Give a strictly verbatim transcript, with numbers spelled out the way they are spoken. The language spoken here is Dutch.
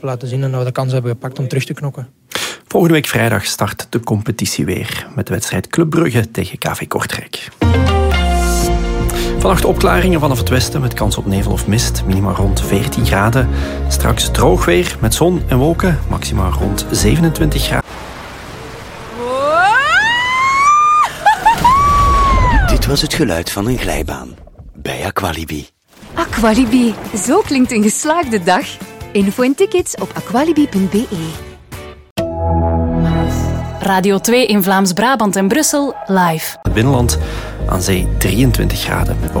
hebben laten zien en dat we de kans hebben gepakt om terug te knokken. Volgende week vrijdag start de competitie weer met de wedstrijd Club Brugge tegen K V Kortrijk. Vannacht opklaringen vanaf het westen met kans op nevel of mist. Minima rond veertien graden. Straks droog weer met zon en wolken. Maxima rond zevenentwintig graden. Dit was het geluid van een glijbaan bij Aqualibi. Aqualibi, zo klinkt een geslaagde dag. Info en tickets op aqualibi punt be. Radio twee in Vlaams-Brabant en Brussel live. Het binnenland aan zee drieëntwintig graden.